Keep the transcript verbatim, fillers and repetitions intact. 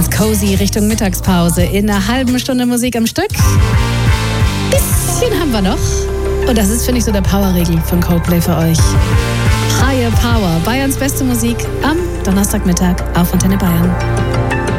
Ganz cozy Richtung Mittagspause in einer halben Stunde Musik am Stück. Bisschen haben wir noch. Und das ist, finde ich, so der Powerregel von Coldplay für euch. Higher Power, Bayerns beste Musik am Donnerstagmittag auf Antenne Bayern.